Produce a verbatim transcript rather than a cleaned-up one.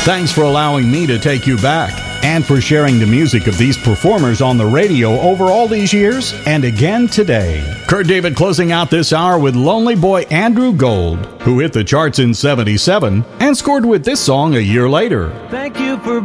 Thanks for allowing me to take you back, and for sharing the music of these performers on the radio over all these years, and again today. Kurt David closing out this hour with lonely boy Andrew Gold, who hit the charts in seventy-seven and scored with this song a year later. Thank you for